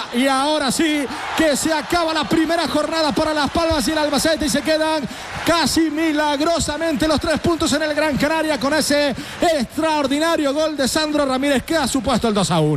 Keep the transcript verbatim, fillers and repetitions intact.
y ahora sí que se acaba la primera jornada para Las Palmas y el Albacete y se quedan casi milagrosamente los tres puntos en el Gran Canaria con ese extraordinario gol de Sandro Ramírez que ha supuesto el dos a uno.